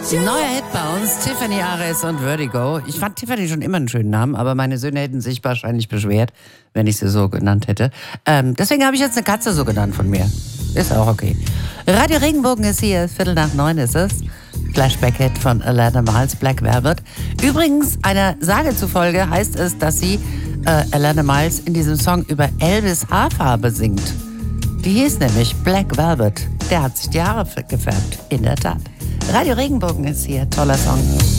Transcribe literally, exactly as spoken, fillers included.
Neuer Hit bei uns, Tiffany Ares und Vertigo. Ich fand Tiffany schon immer einen schönen Namen, aber meine Söhne hätten sich wahrscheinlich beschwert, wenn ich sie so genannt hätte. Ähm, deswegen habe ich jetzt eine Katze so genannt von mir. Ist auch okay. Radio Regenbogen ist hier, Viertel nach neun ist es. Flashback-Hit von Alana Miles, Black Velvet. Übrigens, einer Sage zufolge heißt es, dass sie äh, Alana Miles in diesem Song über Elvis Haarfarbe singt. Die hieß nämlich Black Velvet. Der hat sich die Haare gefärbt, in der Tat. Radio Regenbogen ist hier, toller Song.